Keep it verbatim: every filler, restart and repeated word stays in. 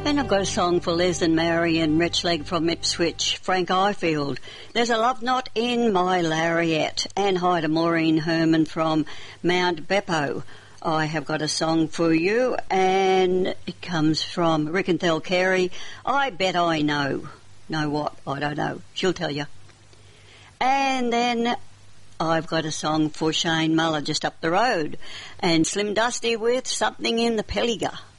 And I've got a song for Les and Mary and Richleg from Ipswich, Frank Ifield. There's a love knot in my lariat. And hi to Maureen Herman from Mount Beppo. I have got a song for you, and it comes from Rickenthal Carey. I bet I know. Know what? I don't know. She'll tell you. And then I've got a song for Shane Muller just up the road. And Slim Dusty with Something in the Pelliga.